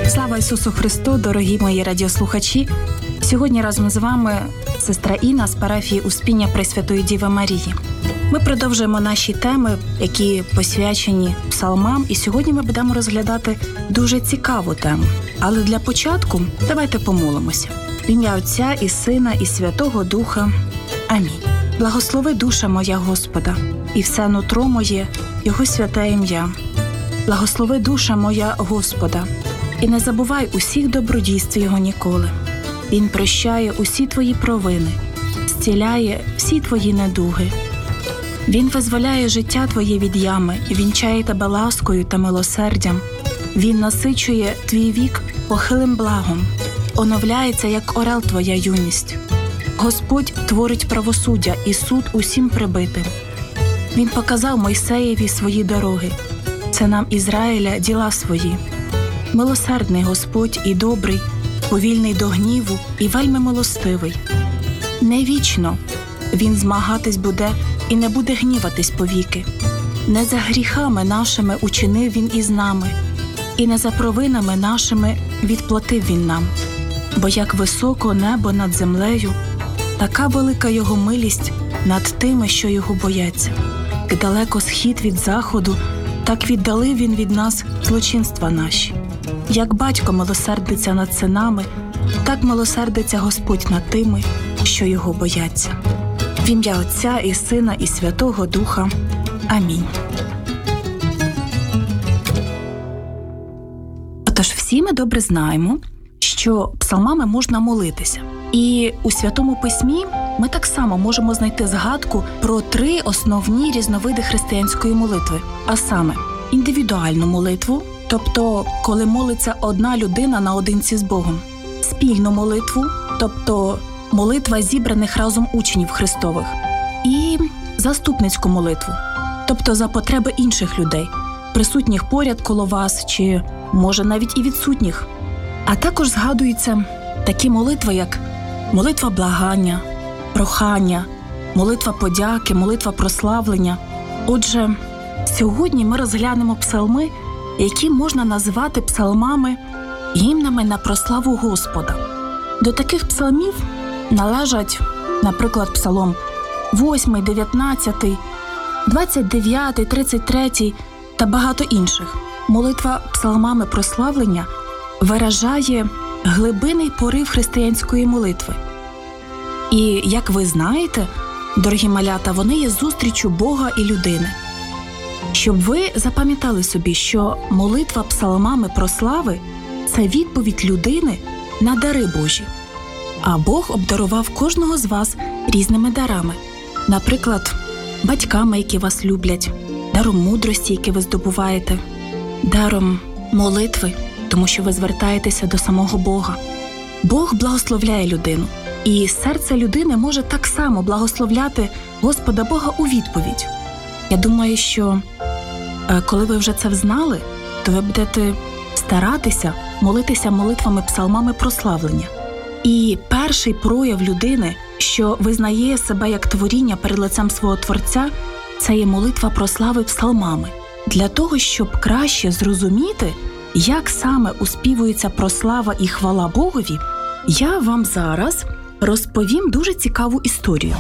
Слава Ісусу Христу, дорогі мої радіослухачі! Сьогодні разом з вами сестра Інна з парафії Успіння Пресвятої Діви Марії. Ми продовжуємо наші теми, які посвячені псалмам, і сьогодні ми будемо розглядати дуже цікаву тему. Але для початку давайте помолимося. В ім'я Отця і Сина і Святого Духа. Амінь. Благослови душа моя Господа, і все нутро моє Його святе ім'я. Благослови душа моя Господа, і не забувай усіх добродійств Його ніколи. Він прощає усі твої провини, зціляє всі твої недуги. Він визволяє життя твоє від ями, вінчає тебе ласкою та милосердям. Він насичує твій вік похилим благом, оновляється, як орел твоя юність. Господь творить правосуддя і суд усім прибитим. Він показав Мойсеєві свої дороги, синам Ізраїля діла свої. Милосердний Господь і добрий, повільний до гніву і вельми милостивий. Не вічно Він змагатись буде і не буде гніватись повіки. Не за гріхами нашими учинив Він із нами, і не за провинами нашими відплатив Він нам. Бо як високо небо над землею, така велика Його милість над тими, що Його бояться. Як далеко схід від заходу, так віддалив Він від нас злочинства наші. Як батько милосердиться над синами, так милосердиться Господь над тими, що Його бояться. В ім'я Отця і Сина і Святого Духа. Амінь. Отож, всі ми добре знаємо, що псалмами можна молитися. І у Святому Письмі ми так само можемо знайти згадку про 3 основні різновиди християнської молитви. А саме, індивідуальну молитву, тобто коли молиться одна людина наодинці з Богом. Спільну молитву, тобто молитва зібраних разом учнів Христових. І заступницьку молитву, тобто за потреби інших людей, присутніх поряд коло вас чи, може, навіть і відсутніх. А також згадуються такі молитви, як молитва благання, прохання, молитва подяки, молитва прославлення. Отже, сьогодні ми розглянемо псалми, які можна назвати псалмами гімнами на прославу Господа. До таких псалмів належать, наприклад, псалом 8, 19, 29, 33 та багато інших. Молитва псалмами прославлення виражає глибинний порив християнської молитви. І, як ви знаєте, дорогі малята, вони є зустрічю Бога і людини. Щоб ви запам'ятали собі, що молитва псалмами прослави – це відповідь людини на дари Божі. А Бог обдарував кожного з вас різними дарами. Наприклад, батьками, які вас люблять, даром мудрості, який ви здобуваєте, даром молитви, тому що ви звертаєтеся до самого Бога. Бог благословляє людину, і серце людини може так само благословляти Господа Бога у відповідь. Я думаю, що коли ви вже це взнали, то ви будете старатися молитися молитвами псалмами прославлення. І перший прояв людини, що визнає себе як творіння перед лицем свого Творця, це є молитва прослави псалмами. Для того, щоб краще зрозуміти, як саме успівується прослава і хвала Богові, я вам зараз розповім дуже цікаву історію.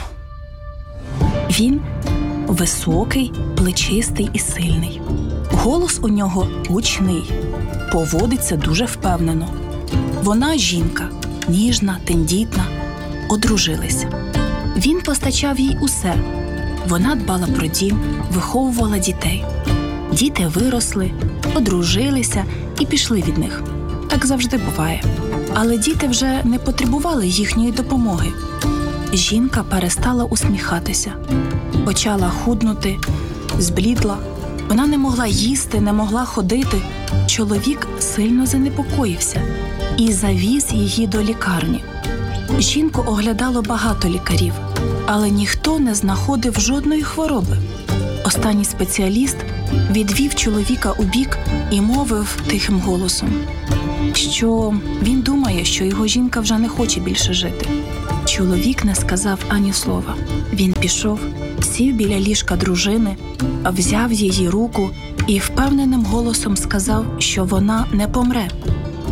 Він високий, плечистий і сильний. Голос у нього гучний, поводиться дуже впевнено. Вона жінка, ніжна, тендітна, одружилися. Він постачав їй усе. Вона дбала про дім, виховувала дітей. Діти виросли, одружилися і пішли від них. Так завжди буває. Але діти вже не потребували їхньої допомоги. Жінка перестала усміхатися, почала худнути, зблідла. Вона не могла їсти, не могла ходити. Чоловік сильно занепокоївся і завіз її до лікарні. Жінку оглядало багато лікарів, але ніхто не знаходив жодної хвороби. Останній спеціаліст відвів чоловіка убік і мовив тихим голосом, що він думає, що його жінка вже не хоче більше жити. Чоловік не сказав ані слова. Він пішов, сів біля ліжка дружини, взяв її руку і впевненим голосом сказав, що вона не помре.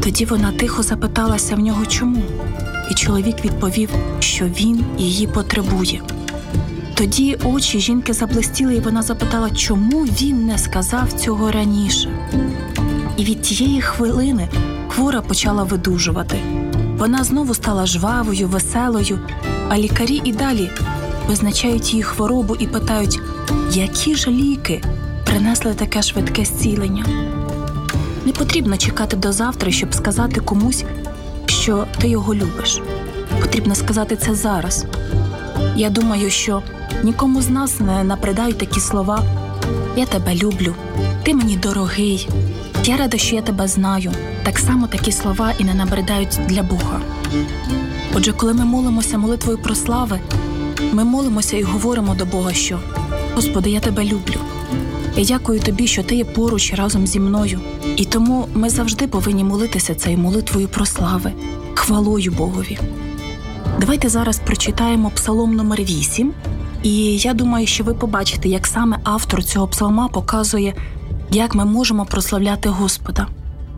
Тоді вона тихо запиталася в нього чому, і чоловік відповів, що він її потребує. Тоді очі жінки заблистіли, і вона запитала, чому він не сказав цього раніше. І від тієї хвилини хвора почала видужувати. Вона знову стала жвавою, веселою, а лікарі і далі визначають її хворобу і питають, які ж ліки принесли таке швидке зцілення. Не потрібно чекати до завтра, щоб сказати комусь, що ти його любиш. Потрібно сказати це зараз. Я думаю, що нікому з нас не набридають такі слова «Я тебе люблю», «Ти мені дорогий», «Я рада, що я тебе знаю». Так само такі слова і не набридають для Бога. Отже, коли ми молимося молитвою про слави, ми молимося і говоримо до Бога, що «Господи, я тебе люблю. Я дякую тобі, що ти є поруч разом зі мною». І тому ми завжди повинні молитися цією молитвою про слави, хвалою Богові. Давайте зараз прочитаємо псалом номер 8. І я думаю, що ви побачите, як саме автор цього псалма показує, як ми можемо прославляти Господа.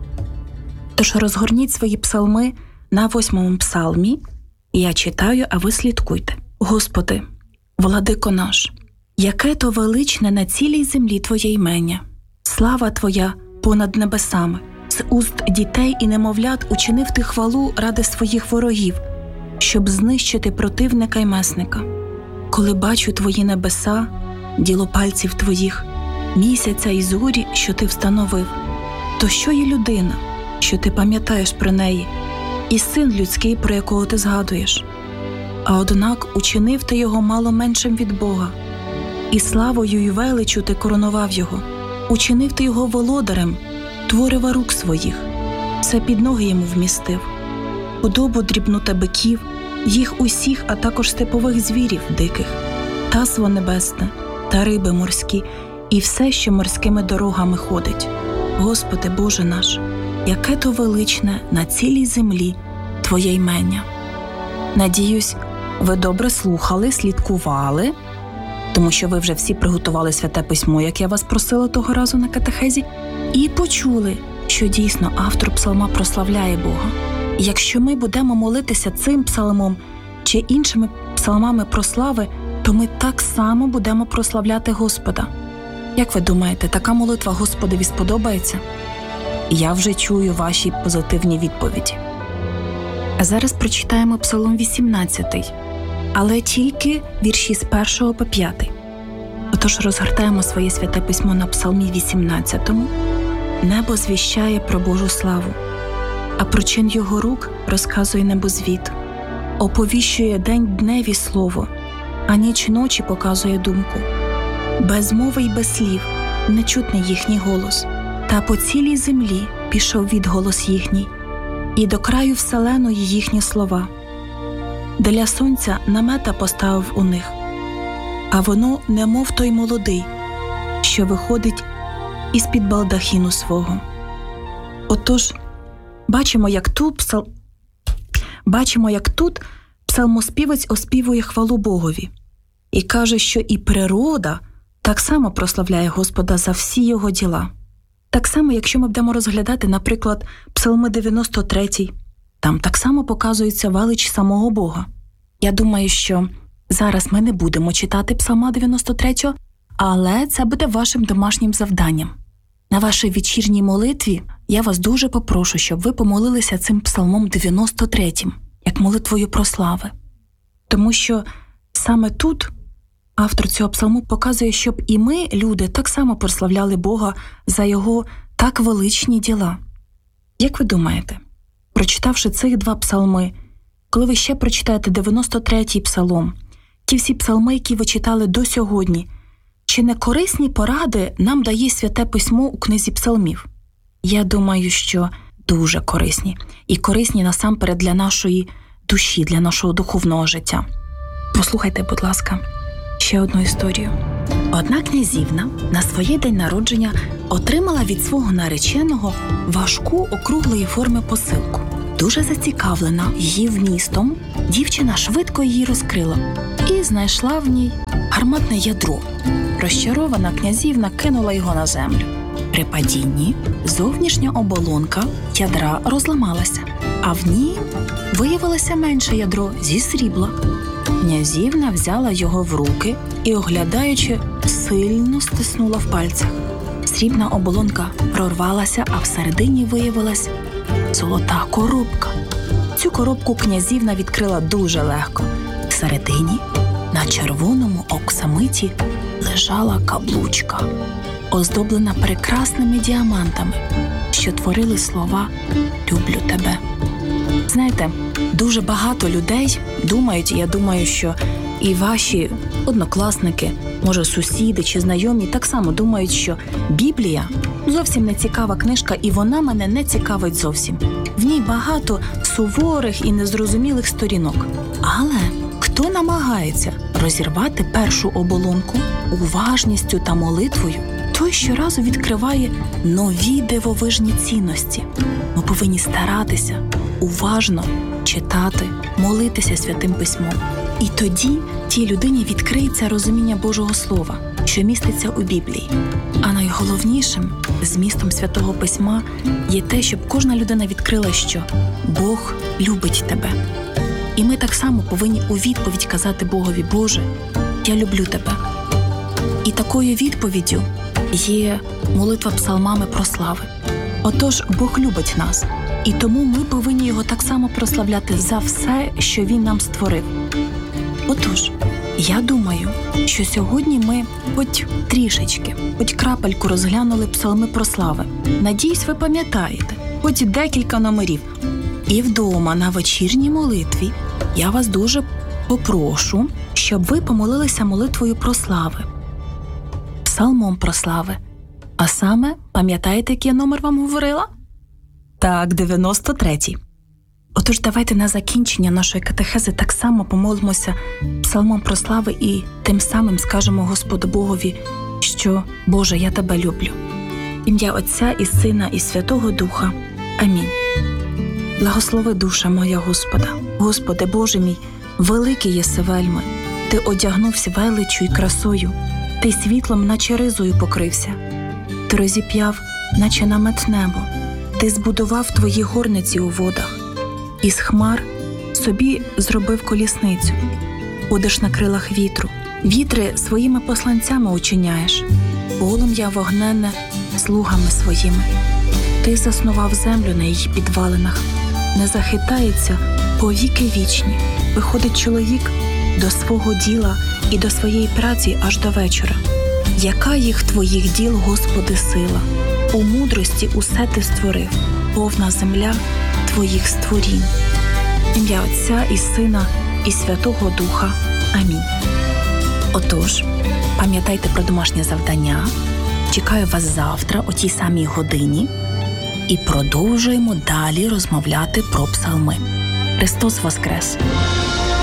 Тож розгорніть свої псалми на 8-му псалмі, і я читаю, а ви слідкуйте. Господи, владико наш, яке то величне на цілій землі Твоє імення, слава Твоя понад небесами, з уст дітей і немовлят учинив Ти хвалу ради своїх ворогів, щоб знищити противника й месника. Коли бачу Твої небеса, діло пальців Твоїх, місяця і зорі, що Ти встановив, то що є людина, що Ти пам'ятаєш про неї, і син людський, про якого Ти згадуєш? А однак учинив Ти його мало меншим від Бога, і славою й величчю Ти коронував його, учинив Ти його володарем, творива рук своїх, все під ноги йому вмістив, худобу дрібну та биків, їх усіх, а також степових звірів диких, таство небесне та риби морські, і все, що морськими дорогами ходить. Господи Боже наш, яке то величне на цілій землі Твоє імення. Надіюсь, ви добре слухали, слідкували, тому що ви вже всі приготували Святе Письмо, як я вас просила того разу на катехезі, і почули, що дійсно автор псалма прославляє Бога. І якщо ми будемо молитися цим псалмом чи іншими псалмами про слави, то ми так само будемо прославляти Господа. Як ви думаєте, така молитва Господові сподобається? Я вже чую ваші позитивні відповіді. А зараз прочитаємо Псалом 18, але тільки вірші з 1 по 5. Отож розгортаємо своє Святе Письмо на Псалмі 18. Небо звіщає про Божу славу, а про чин його рук розказує небозвід. Оповіщує день дневі слово, а ніч ночі показує думку. Без мови й без слів не чутний їхній голос, та по цілій землі пішов відголос їхній, і до краю вселеної їхні слова. Для сонця намета поставив у них, а воно немов той молодий, що виходить із-під балдахіну свого. Отож, бачимо, як тут псалмоспівець оспівує хвалу Богові і каже, що і природа так само прославляє Господа за всі його діла. Так само, якщо ми будемо розглядати, наприклад, Псалми 93, там так само показується велич самого Бога. Я думаю, що зараз ми не будемо читати Псалма 93, але це буде вашим домашнім завданням. На вашій вечірній молитві я вас дуже попрошу, щоб ви помолилися цим Псалмом 93, як молитвою про слави. Тому що саме тут автор цього псалму показує, щоб і ми, люди, так само прославляли Бога за Його так величні діла. Як ви думаєте, прочитавши цих два псалми, коли ви ще прочитаєте 93-й псалом, ті всі псалми, які ви читали до сьогодні, чи не корисні поради нам дає Святе Письмо у книзі псалмів? Я думаю, що дуже корисні. І корисні насамперед для нашої душі, для нашого духовного життя. Послухайте, будь ласка, ще одну історію. Одна князівна на своє день народження отримала від свого нареченого важку округлої форми посилку. Дуже зацікавлена її вмістом, дівчина швидко її розкрила і знайшла в ній гарматне ядро. Розчарована князівна кинула його на землю. При падінні зовнішня оболонка ядра розламалася, а в ній виявилося менше ядро зі срібла. Князівна взяла його в руки і, оглядаючи, сильно стиснула в пальцях. Срібна оболонка прорвалася, а всередині виявилась золота коробка. Цю коробку князівна відкрила дуже легко. Всередині на червоному оксамиті лежала каблучка, оздоблена прекрасними діамантами, що творили слова «Люблю тебе». Знаєте, дуже багато людей думають, я думаю, що і ваші однокласники, може сусіди чи знайомі, так само думають, що Біблія зовсім не цікава книжка, і вона мене не цікавить зовсім. В ній багато суворих і незрозумілих сторінок. Але хто намагається розірвати першу оболонку уважністю та молитвою, той щоразу відкриває нові дивовижні цінності. Ми повинні старатися, уважно читати, молитися Святим Письмом. І тоді тій людині відкриється розуміння Божого Слова, що міститься у Біблії. А найголовнішим змістом Святого Письма є те, щоб кожна людина відкрила, що Бог любить тебе. І ми так само повинні у відповідь казати Богові: Боже, я люблю тебе. І такою відповіддю є молитва псалмами прослави. Отож, Бог любить нас, і тому ми повинні Його так само прославляти за все, що Він нам створив. Отож, я думаю, що сьогодні ми хоч трішечки, хоч крапельку розглянули псалми прослави. Надіюсь, ви пам'ятаєте, хоч декілька номерів. І вдома на вечірній молитві я вас дуже попрошу, щоб ви помолилися молитвою прослави, псалмом прослави. А саме, пам'ятаєте, який я номер вам говорила? Так, 93-й. Отож, давайте на закінчення нашої катехези так само помолимося псалмом прослави і тим самим скажемо Господу Богові, що «Боже, я тебе люблю». Ім'я Отця і Сина і Святого Духа. Амінь. Благослови душа моя Господа. Господи Боже мій, великий єси вельми. Ти одягнувся величчю і красою. Ти світлом, наче ризою покрився. Ти розіп'яв, наче намет небо. Ти збудував твої горниці у водах. Із хмар собі зробив колісницю. Ходиш на крилах вітру. Вітри своїми посланцями учиняєш. Полум'я вогненне слугами своїми. Ти заснував землю на її підвалинах. Не захитається повіки вічні. Виходить чоловік до свого діла і до своєї праці аж до вечора. Яка їх твоїх діл, Господи, сила? У мудрості усе ти створив, повна земля твоїх створінь. Ім'я Отця і Сина і Святого Духа. Амінь. Отож, пам'ятайте про домашнє завдання. Чекаю вас завтра о тій самій годині і продовжуємо далі розмовляти про псалми. Христос Воскрес!